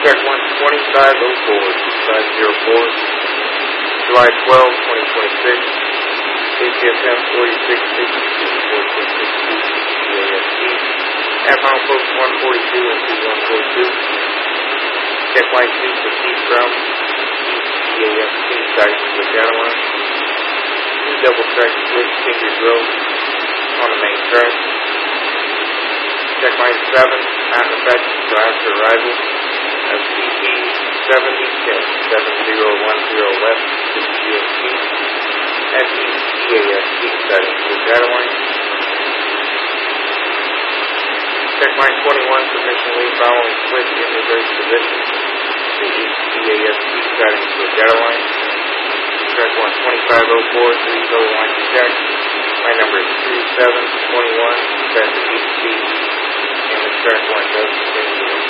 Check 12504, 2504. July 12, 2026. ACSM 4662, 4662, CASP. At Mount Post 142 and C142. Check line 2 for Keith Brown, CASP, sighting with data line. 2 double track split Fingers Road on the main track. Check line 7, not in effect until after arrival of CP 7010 West to CASP. At East CASP, sighting with data line. Check line 21 for mission lead following switch in reverse position to East CASP, sighting with data line. Track 12504, 30 line check. My number is 2721, set to East Beach, and the track line does